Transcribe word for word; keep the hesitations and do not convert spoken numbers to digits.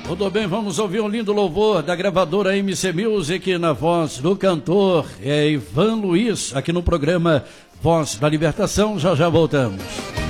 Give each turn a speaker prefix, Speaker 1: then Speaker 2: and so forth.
Speaker 1: Tudo bem, vamos ouvir um lindo louvor da gravadora M C Music na voz do cantor é Ivan Luiz, aqui no programa Voz da Libertação. Já já voltamos.